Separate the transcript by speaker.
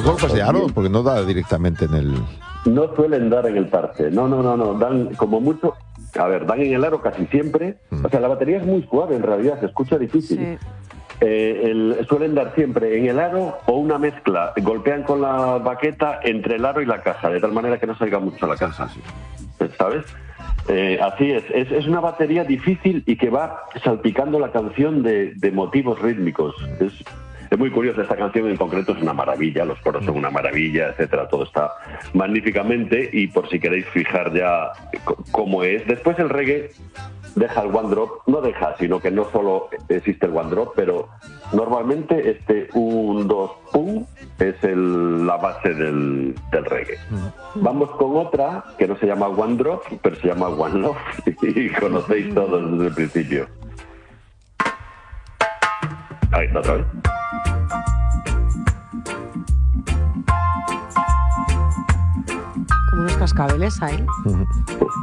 Speaker 1: golpes de aro? Porque no da directamente en el...
Speaker 2: No suelen dar en el parche. No. Dan como mucho... A ver, dan en el aro casi siempre. O sea, la batería es muy suave en realidad, se escucha difícil.
Speaker 3: Sí.
Speaker 2: Suelen dar siempre en el aro o una mezcla. Golpean con la baqueta entre el aro y la caja, de tal manera que no salga mucho la caja. ¿Sabes? Así es una batería difícil y que va salpicando la canción de motivos rítmicos. Es muy curiosa esta canción, en concreto es una maravilla, los coros son una maravilla, etcétera, todo está magníficamente, y por si queréis fijar ya cómo es. Después el reggae deja el one drop, no deja, sino que no solo existe el one drop, pero normalmente este 1, 2, pum es la base del reggae. Vamos con otra que no se llama one drop, pero se llama one love, y conocéis todos desde el principio. Ahí está otra vez.
Speaker 3: Como unos cascabeles ahí.